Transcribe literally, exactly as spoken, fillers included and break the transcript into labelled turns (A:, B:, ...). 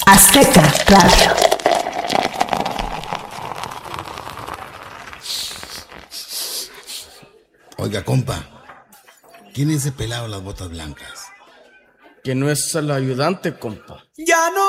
A: Azteca Radio.
B: Oiga, compa, ¿quién es ese pelado de las botas blancas?
C: Que no es el ayudante, compa.
D: Ya no